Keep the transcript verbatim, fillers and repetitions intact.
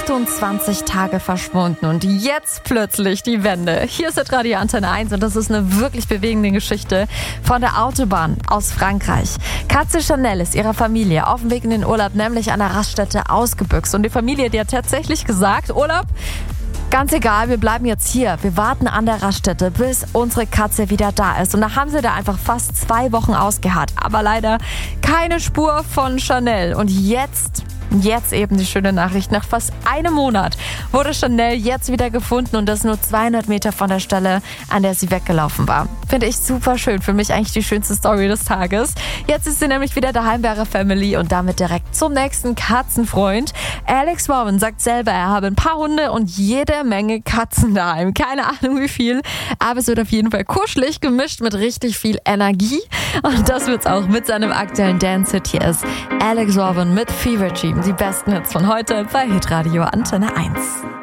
achtundzwanzig Tage verschwunden und jetzt plötzlich die Wende. Hier ist der Radio Antenne eins und das ist eine wirklich bewegende Geschichte von der Autobahn aus Frankreich. Katze Chanel ist ihrer Familie auf dem Weg in den Urlaub nämlich an der Raststätte ausgebüxt und die Familie, die hat tatsächlich gesagt, Urlaub, ganz egal, wir bleiben jetzt hier. Wir warten an der Raststätte, bis unsere Katze wieder da ist. Und da haben sie da einfach fast zwei Wochen ausgeharrt. Aber leider keine Spur von Chanel. Und jetzt... Jetzt eben die schöne Nachricht. Nach fast einem Monat wurde Chanel jetzt wieder gefunden und das nur zweihundert Meter von der Stelle, an der sie weggelaufen war. Finde ich super schön. Für mich eigentlich die schönste Story des Tages. Jetzt ist sie nämlich wieder daheim bei ihrer Family und damit direkt zum nächsten Katzenfreund. Alex Warren sagt selber, er habe ein paar Hunde und jede Menge Katzen daheim. Keine Ahnung wie viel, aber es wird auf jeden Fall kuschelig, gemischt mit richtig viel Energie. Und das wird's auch mit seinem aktuellen Dance-Hit. Hier ist Alex Warren mit Fever Dream. Die besten Hits von heute bei Hitradio Antenne eins.